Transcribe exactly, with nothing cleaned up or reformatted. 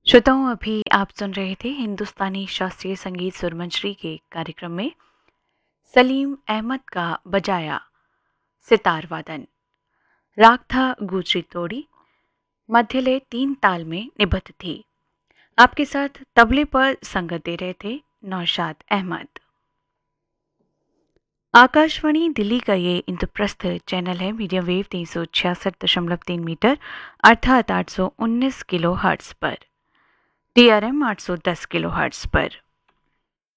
श्रोताओं, अभी आप सुन रहे थे हिंदुस्तानी शास्त्रीय संगीत सुरमंजरी के कार्यक्रम में सलीम अहमद का बजाया सितार वादन। राग था गुजरी तोड़ी, मध्यलय तीन ताल में निबद्ध थी। आपके साथ तबले पर संगत दे रहे थे नौशाद अहमद। आकाशवाणी दिल्ली का ये इंद्रप्रस्थ चैनल है मीडियम वेव तीन सौ छियासठ दशमलव तीन मीटर अर्थात आठ सौ उन्नीस किलो हर्ट्ज पर, टी आर एम आठ सौ दस किलो हर्ट्ज पर।